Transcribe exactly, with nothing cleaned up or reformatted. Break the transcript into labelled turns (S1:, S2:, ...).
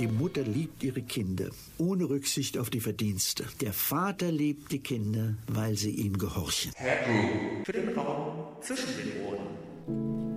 S1: Die Mutter liebt ihre Kinder, ohne Rücksicht auf die Verdienste. Der Vater liebt die Kinder, weil sie ihm gehorchen.
S2: Headroom für den Raum zwischen den Ohren.